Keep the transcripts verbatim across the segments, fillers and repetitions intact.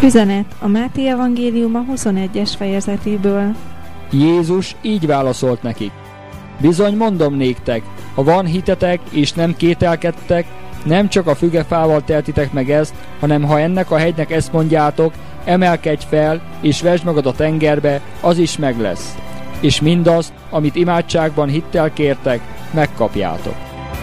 Üzenet a Máté evangéliuma huszonegyes fejezetéből. Jézus így válaszolt nekik: bizony mondom néktek, ha van hitetek és nem kételkedtek, nem csak a fügefával tehetitek meg ezt, hanem ha ennek a hegynek ezt mondjátok, emelkedj fel és vesd magad a tengerbe, az is meg lesz. És mindazt, amit imádságban hittel kértek, megkapjátok.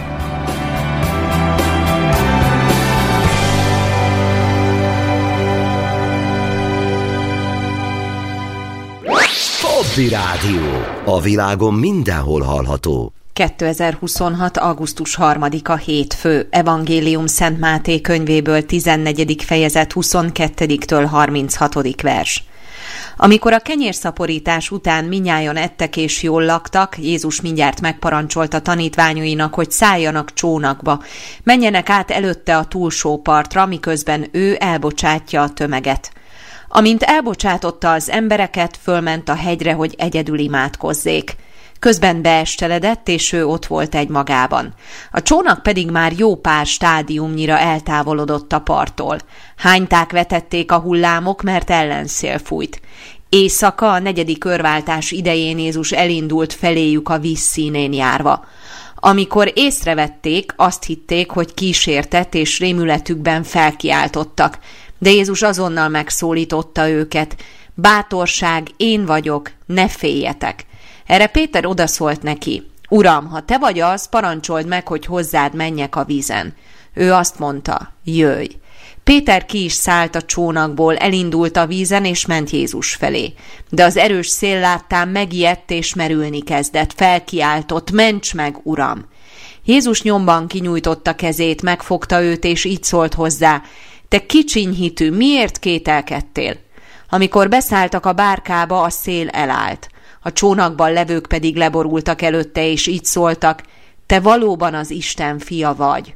Hobby Rádió. A világon mindenhol hallható. kétezer-huszonhat. augusztus harmadika hétfő. Evangélium Szent Máté könyvéből tizennegyedik fejezet huszonkettediktől harminchatodik vers. Amikor a kenyérszaporítás után mindnyájan ettek és jól laktak, Jézus mindjárt megparancsolta tanítványainak, hogy szálljanak csónakba, menjenek át előtte a túlsó partra, miközben ő elbocsátja a tömeget. Amint elbocsátotta az embereket, fölment a hegyre, hogy egyedül imádkozzék. Közben beesteledett, és ő ott volt egymagában. A csónak pedig már jó pár stádiumnyira eltávolodott a parttól. Hányták vetették a hullámok, mert ellenszél fújt. Éjszaka, a negyedik örváltás idején Jézus elindult feléjük a víz színén járva. Amikor észrevették, azt hitték, hogy kísértett, és rémületükben felkiáltottak. De Jézus azonnal megszólította őket: bátorság, én vagyok, ne féljetek. Erre Péter odaszólt neki: Uram, ha te vagy az, parancsold meg, hogy hozzád menjek a vízen. Ő azt mondta: jöjj. Péter ki is szállt a csónakból, elindult a vízen, és ment Jézus felé. De az erős szél láttán megijedt, és merülni kezdett. Felkiáltott: ments meg, Uram! Jézus nyomban kinyújtotta kezét, megfogta őt, és így szólt hozzá: te kicsiny hitű, miért kételkedtél? Amikor beszálltak a bárkába, a szél elállt. A csónakban levők pedig leborultak előtte, és így szóltak: te valóban az Isten fia vagy.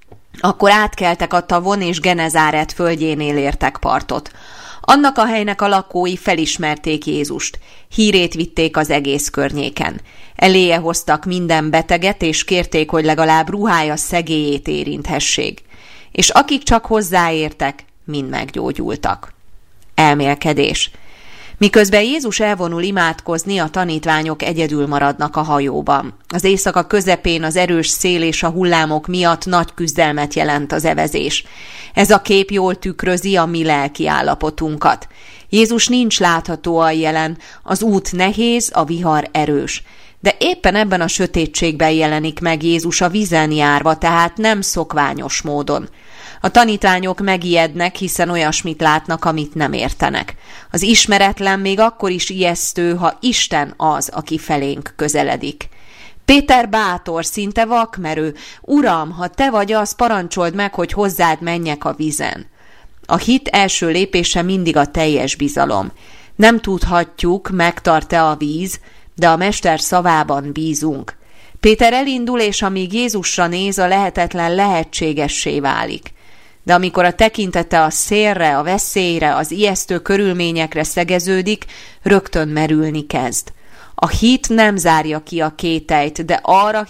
Akkor átkeltek a tavon, és Genezáret földjénél értek partot. Annak a helynek a lakói felismerték Jézust. Hírét vitték az egész környéken. Eléje hoztak minden beteget, és kérték, hogy legalább ruhája szegélyét érinthessék. És akik csak hozzáértek, mind meggyógyultak. Elmélkedés. Miközben Jézus elvonul imádkozni, a tanítványok egyedül maradnak a hajóban. Az éjszaka közepén az erős szél és a hullámok miatt nagy küzdelmet jelent az evezés. Ez a kép jól tükrözi a mi lelki állapotunkat. Jézus nincs láthatóan jelen, az út nehéz, a vihar erős. De éppen ebben a sötétségben jelenik meg Jézus a vízen járva, tehát nem szokványos módon. A tanítványok megijednek, hiszen olyasmit látnak, amit nem értenek. Az ismeretlen még akkor is ijesztő, ha Isten az, aki felénk közeledik. Péter bátor, szinte vakmerő: Uram, ha te vagy az, parancsold meg, hogy hozzád menjek a vízen. A hit első lépése mindig a teljes bizalom. Nem tudhatjuk, megtart-e a víz, de a Mester szavában bízunk. Péter elindul, és amíg Jézusra néz, a lehetetlen lehetségessé válik. De amikor a tekintete a szélre, a veszélyre, az ijesztő körülményekre szegeződik, rögtön merülni kezd. A hit nem zárja ki a kételyt, de arra